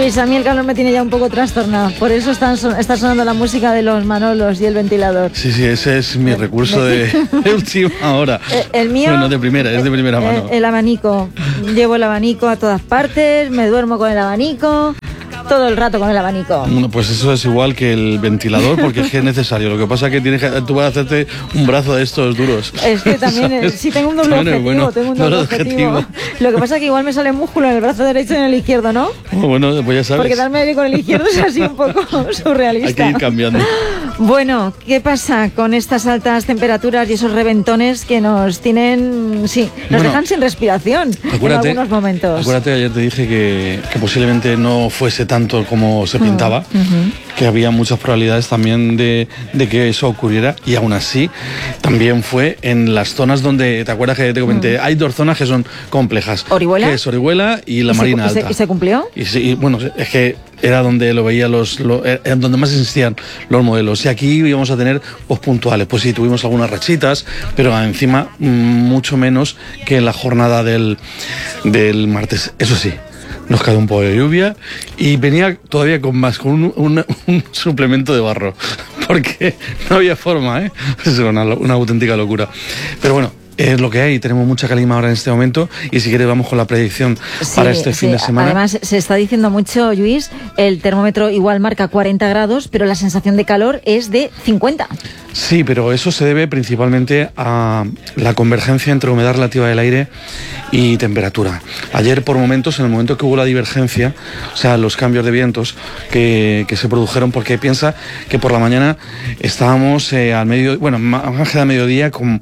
Luis, a mí el calor me tiene ya un poco trastornada. Por eso está sonando la música de los Manolos y el ventilador. Sí, ese es mi recurso de última hora. El mío... Bueno, es de primera mano. El abanico. Llevo el abanico a todas partes, me duermo con el abanico... todo el rato con el abanico. Bueno, pues eso es igual que el ventilador, porque es que es necesario. Lo que pasa es que tú vas a hacerte un brazo de estos duros. Es que también, sí tengo un doble objetivo, bueno, tengo un doble objetivo. Lo que pasa es que igual me sale músculo en el brazo derecho y en el izquierdo, ¿no? Bueno, pues ya sabes. Porque darme aire con el izquierdo es así un poco surrealista. Hay que ir cambiando. Bueno, ¿qué pasa con estas altas temperaturas y esos reventones que nos tienen, nos dejan sin respiración en algunos momentos? Acuérdate, ayer te dije que posiblemente no fuese tanto como se pintaba, que había muchas probabilidades también de que eso ocurriera, y aún así también fue en las zonas donde, ¿te acuerdas que te comenté? Hay dos zonas que son complejas. ¿Orihuela? Que es Orihuela y la Marina Alta. ¿Y se cumplió? Y bueno, es que era donde lo veía donde más existían los modelos. Y aquí íbamos a tener puntuales. Pues sí, tuvimos algunas rachitas, pero encima mucho menos que en la jornada del martes. Eso sí, nos cayó un poco de lluvia y venía todavía con un suplemento de barro, porque no había forma, ¿eh? Es una auténtica locura. Pero bueno, es lo que hay, tenemos mucha calima ahora en este momento, y si quieres vamos con la predicción para este fin de semana. Además se está diciendo mucho, Luis, el termómetro igual marca 40 grados, pero la sensación de calor es de 50. Sí, pero eso se debe principalmente a la convergencia entre humedad relativa del aire y temperatura. Ayer, por momentos, en el momento que hubo la divergencia, o sea, los cambios de vientos que se produjeron, porque piensa que por la mañana estábamos al mediodía con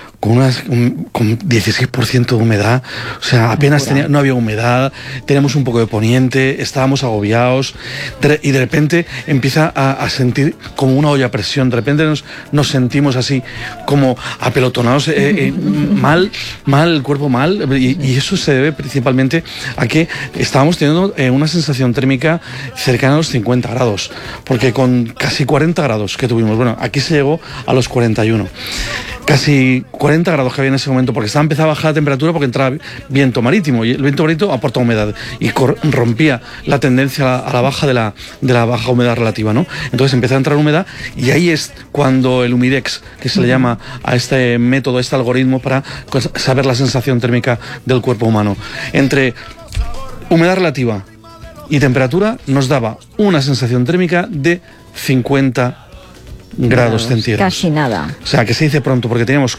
16% de humedad, o sea, apenas no había humedad, teníamos un poco de poniente, estábamos agobiados, y de repente empieza a sentir como una olla a presión, de repente nos sentimos así como apelotonados, mal, el cuerpo mal, y eso se debe principalmente a que estábamos teniendo una sensación térmica cercana a los 50 grados, porque con casi 40 grados que tuvimos, bueno, aquí se llegó a los 41. Casi 40 grados que había en ese momento, porque empezaba a bajar la temperatura porque entraba viento marítimo, y el viento marítimo aporta humedad y rompía la tendencia a la baja de la baja humedad relativa, ¿no? Entonces empieza a entrar humedad, y ahí es cuando el humidex, que se le llama a este método, este algoritmo para saber la sensación térmica del cuerpo humano, entre humedad relativa y temperatura, nos daba una sensación térmica de 50 grados centígrados. Casi nada. O sea, que se dice pronto, porque teníamos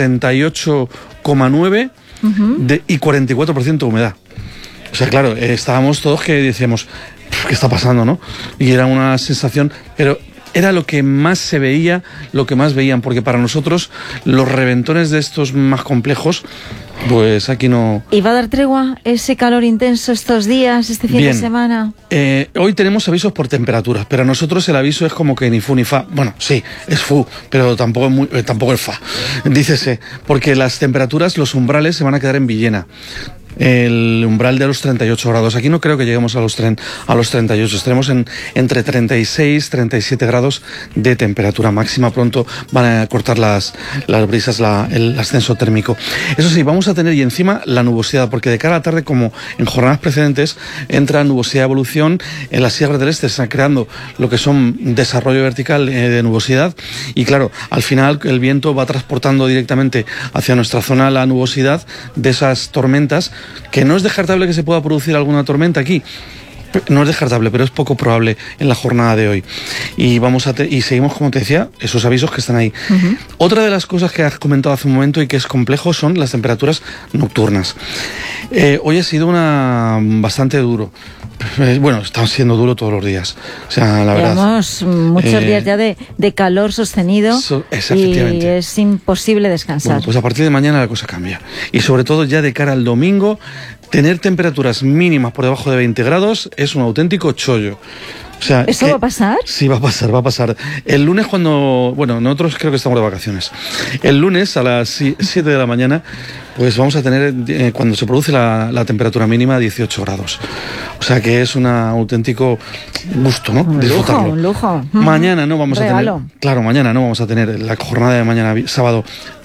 38,9 y 44% de humedad. O sea, claro, estábamos todos que decíamos, ¿qué está pasando, no? Y era una sensación, pero era lo que más se veía, lo que más veían, porque para nosotros los reventones de estos más complejos, pues aquí no... ¿Y va a dar tregua ese calor intenso estos días, este fin de semana? Hoy tenemos avisos por temperaturas, pero a nosotros el aviso es como que ni fu ni fa. Bueno, sí, es fu, pero tampoco es fa. Dícese, porque las temperaturas, los umbrales se van a quedar en Villena. El umbral de los 38 grados. Aquí no creo que lleguemos a los 38. Estaremos entre 36 y 37 grados de temperatura máxima. Pronto van a cortar las brisas, el ascenso térmico. Eso sí, vamos a tener, y encima, la nubosidad, porque de cara a la tarde, como en jornadas precedentes, entra nubosidad de evolución. En las sierras del este se están creando lo que son desarrollo vertical de nubosidad, y claro, al final el viento va transportando directamente hacia nuestra zona la nubosidad de esas tormentas, que no es descartable que se pueda producir alguna tormenta aquí. No es descartable, pero es poco probable en la jornada de hoy. Y y seguimos, como te decía, esos avisos que están ahí. Otra de las cosas que has comentado hace un momento y que es complejo son las temperaturas nocturnas. Hoy ha sido bastante duro. Bueno, está siendo duro todos los días. O sea, la verdad. Llevamos muchos días ya de calor sostenido, y es imposible descansar. Bueno, pues a partir de mañana la cosa cambia. Y sobre todo ya de cara al domingo, tener temperaturas mínimas por debajo de 20 grados es un auténtico chollo. O sea, ¿eso va a pasar? Sí, va a pasar. El lunes nosotros creo que estamos de vacaciones. El lunes a las 7 de la mañana, pues vamos a tener, cuando se produce la temperatura mínima, 18 grados. O sea que es un auténtico gusto, ¿no? Disfrutarlo. Un lujo. Mañana no vamos a tener... Claro, mañana no vamos a tener la jornada de mañana, sábado,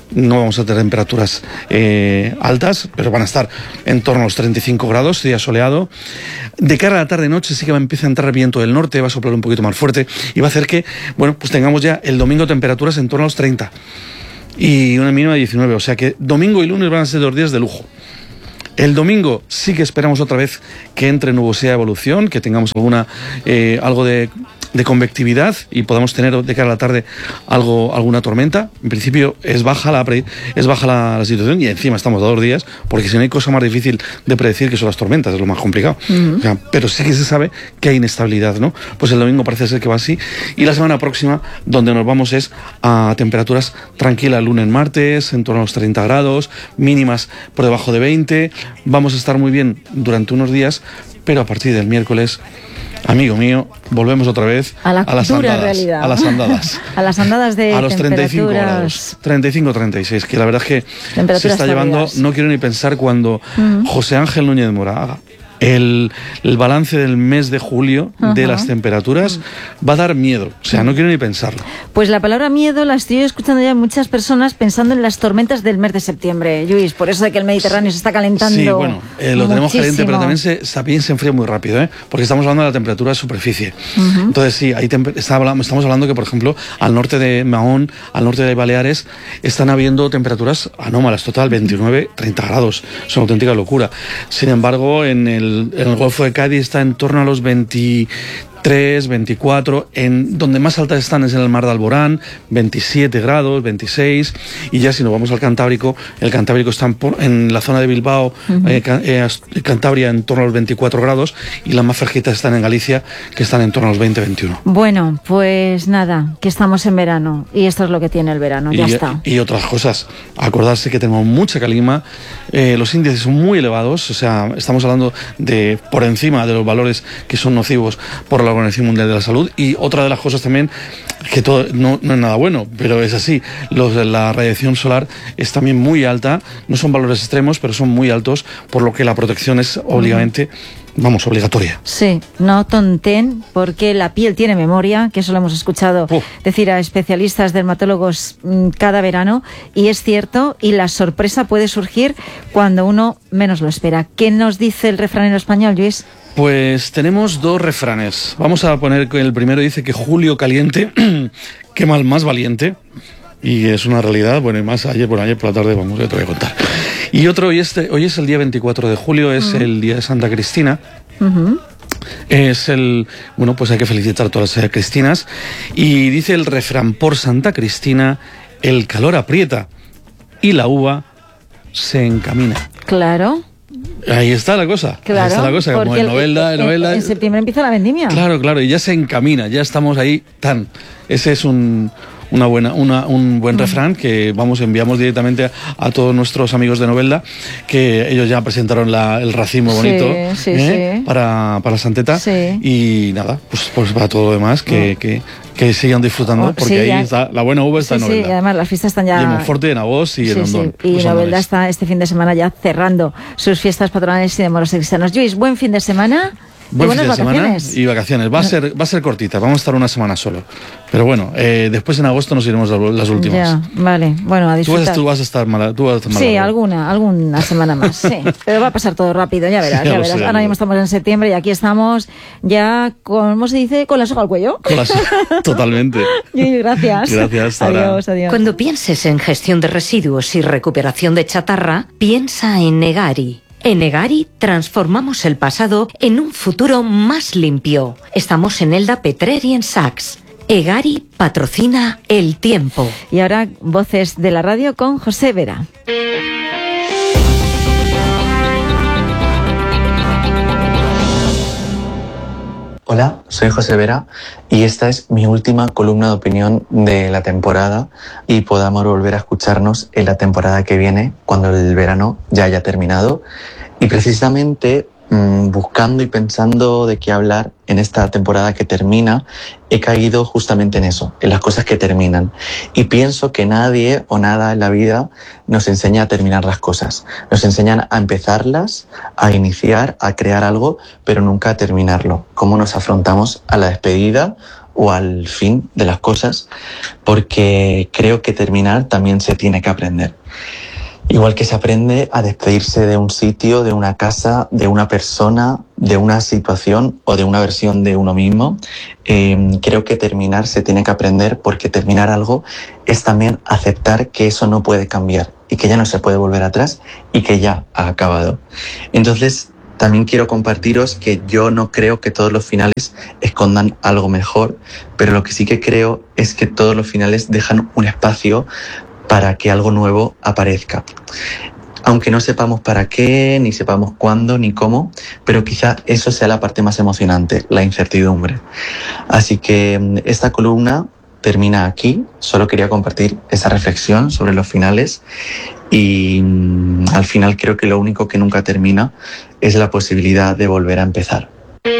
no vamos a tener temperaturas altas, pero van a estar en torno a los 35 grados, día soleado. De cara a la tarde-noche sí que empieza a entrar viento del norte, va a soplar un poquito más fuerte y va a hacer que, bueno, pues tengamos ya el domingo temperaturas en torno a los 30 y una mínima de 19, o sea que domingo y lunes van a ser 2 días de lujo. El domingo sí que esperamos otra vez que entre nubosidad de evolución, que tengamos algo de convectividad y podamos tener de cara a la tarde alguna tormenta. En principio es baja la situación y encima estamos a 2 días, porque si no hay cosa más difícil de predecir que son las tormentas, es lo más complicado. O sea, pero sí que se sabe que hay inestabilidad, ¿no? Pues el domingo parece ser que va así. Y la semana próxima, donde nos vamos es a temperaturas tranquilas lunes, martes, en torno a los 30 grados, mínimas por debajo de 20. Vamos a estar muy bien durante unos días, pero a partir del miércoles, amigo mío, volvemos otra vez a las andadas. Realidad. A las andadas. A las andadas de a los 35 grados. 35-36, que la verdad es que se está llevando, no quiero ni pensar cuando José Ángel Núñez Moraga, el balance del mes de julio de las temperaturas va a dar miedo, o sea, no quiero ni pensarlo. Pues la palabra miedo la estoy escuchando ya muchas personas pensando en las tormentas del mes de septiembre, Lluís, por eso de que el Mediterráneo se está calentando. Sí, bueno, lo tenemos caliente, pero también se enfría muy rápido, porque estamos hablando de la temperatura de superficie. Entonces sí, estamos hablando que, por ejemplo, al norte de Mahón, al norte de Baleares, están habiendo temperaturas anómalas, total, 29, 30 grados, es una auténtica locura. Sin embargo, en el Golfo de Cádiz está en torno a los 23, 24, donde más altas están es en el Mar de Alborán, 27 grados, 26, y ya si nos vamos al Cantábrico, el Cantábrico está en la zona de Bilbao, Cantabria en torno a los 24 grados, y las más fresquitas están en Galicia, que están en torno a los 20, 21. Bueno, pues nada, que estamos en verano, y esto es lo que tiene el verano, ya está. Y otras cosas, acordarse que tenemos mucha calima, los índices son muy elevados, o sea, estamos hablando de por encima de los valores que son nocivos por la Organización Mundial de la Salud. Y otra de las cosas también, que todo no es nada bueno, pero es así, la radiación solar es también muy alta, no son valores extremos, pero son muy altos, por lo que la protección es obligatoria. Sí, no tonten, porque la piel tiene memoria, que eso lo hemos escuchado decir a especialistas dermatólogos cada verano, y es cierto, y la sorpresa puede surgir cuando uno menos lo espera. ¿Qué nos dice el refranero español, Lluís? Pues tenemos 2 refranes. Vamos a poner que el primero dice que Julio caliente quema al más valiente. Y es una realidad. Bueno, y más ayer por la tarde, ya te voy a contar. Y otro, hoy es el día 24 de julio, es el día de Santa Cristina. Es pues hay que felicitar a todas las cristinas. Y dice el refrán: por Santa Cristina el calor aprieta y la uva se encamina. Claro. Ahí está la cosa. Claro, ahí está la cosa, como en Novelda. En septiembre empieza la vendimia. Claro, y ya se encamina, ya estamos ahí Ese es un buen refrán que enviamos directamente a todos nuestros amigos de Novelda, que ellos ya presentaron el racimo bonito para la Santeta. Y nada, pues para todo lo demás que sigan disfrutando, porque ahí está la buena uva, está en Novelda. Sí, y además las fiestas están ya... Y en Monforte, en Agós y en Ondón. Y Novelda está este fin de semana ya cerrando sus fiestas patronales y de moros cristianos. Lluís, buen fin de semana. Buen fin de semana y vacaciones. Va a ser cortita, vamos a estar una semana solo. Pero bueno, después en agosto nos iremos las últimas. Ya, vale. Bueno, a disfrutar. Tú vas a estar mala. Sí, alguna semana más, sí. Pero va a pasar todo rápido, ya verás. Ahora mismo estamos en septiembre y aquí estamos ya, ¿cómo se dice? Con la soga al cuello. Totalmente. Gracias. Gracias. Adiós. Cuando pienses en gestión de residuos y recuperación de chatarra, piensa en Egari. En Egari transformamos el pasado en un futuro más limpio. Estamos en Elda, Petrer y en Saks. Egari patrocina el tiempo. Y ahora voces de la radio con José Vera. Hola, soy José Vera y esta es mi última columna de opinión de la temporada, y podamos volver a escucharnos en la temporada que viene, cuando el verano ya haya terminado. Y precisamente buscando y pensando de qué hablar en esta temporada que termina, he caído justamente en eso, en las cosas que terminan. Y pienso que nadie o nada en la vida nos enseña a terminar las cosas. Nos enseñan a empezarlas, a iniciar, a crear algo, pero nunca a terminarlo. ¿Cómo nos afrontamos a la despedida o al fin de las cosas, porque creo que terminar también se tiene que aprender. Igual que se aprende a despedirse de un sitio, de una casa, de una persona, de una situación o de una versión de uno mismo, creo que terminar se tiene que aprender, porque terminar algo es también aceptar que eso no puede cambiar y que ya no se puede volver atrás y que ya ha acabado. Entonces, también quiero compartiros que yo no creo que todos los finales escondan algo mejor, pero lo que sí que creo es que todos los finales dejan un espacio para que algo nuevo aparezca. Aunque no sepamos para qué, ni sepamos cuándo, ni cómo, pero quizá eso sea la parte más emocionante, la incertidumbre. Así que esta columna termina aquí. Solo quería compartir esa reflexión sobre los finales y al final creo que lo único que nunca termina es la posibilidad de volver a empezar.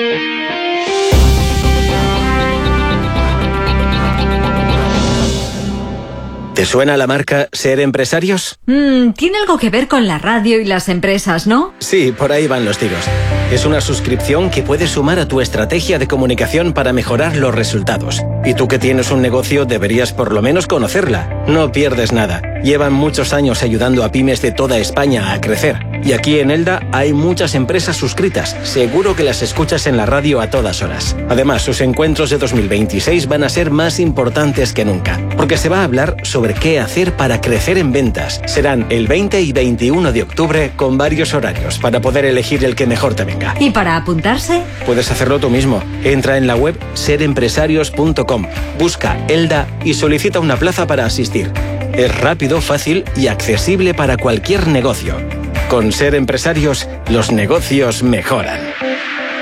¿Te suena la marca Ser Empresarios? Tiene algo que ver con la radio y las empresas, ¿no? Sí, por ahí van los tiros. Es una suscripción que puedes sumar a tu estrategia de comunicación para mejorar los resultados. Y tú que tienes un negocio deberías por lo menos conocerla. No pierdes nada. Llevan muchos años ayudando a pymes de toda España a crecer. Y aquí en Elda hay muchas empresas suscritas. Seguro que las escuchas en la radio a todas horas. Además, sus encuentros de 2026 van a ser más importantes que nunca. Porque se va a hablar sobre qué hacer para crecer en ventas. Serán el 20 y 21 de octubre con varios horarios para poder elegir el que mejor te venga. ¿Y para apuntarse? Puedes hacerlo tú mismo. Entra en la web serempresarios.com, busca Elda y solicita una plaza para asistir. Es rápido, fácil y accesible para cualquier negocio. Con Ser Empresarios, los negocios mejoran.